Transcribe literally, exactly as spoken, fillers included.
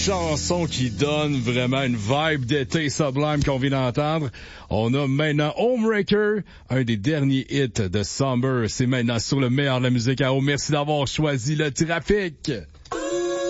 Chanson qui donne vraiment une vibe d'été sublime qu'on vient d'entendre. On a maintenant Homebreaker, un des derniers hits de Summer. C'est maintenant sur le meilleur de la musique à eau. Merci d'avoir choisi le trafic.